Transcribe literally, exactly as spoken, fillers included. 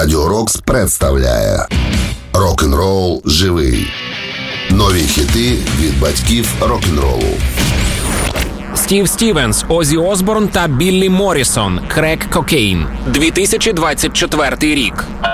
Радіо Рокс представляє Рок-н-рол живий. Нові хіти від батьків рок-н-ролу. Стів Стівенс, Озі Осборн та Біллі Моррісон. «Crack Cocaine». дві тисячі двадцять четвертий рік.